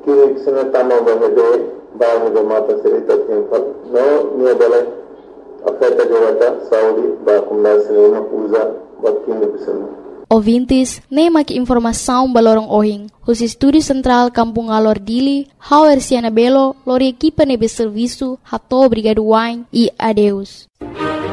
Kini kisah tamu bahade bahasa mata cerita timpal no nia bala afeta jawata Saudi bakum nasina usa bakin bisana. Ouvintes, nem aqui informação balorong ohing. Os estúdios central Kampung Alor Dili, Hauer Siana Belo, lor equipa nebe serviço, hato obrigado wine e adeus.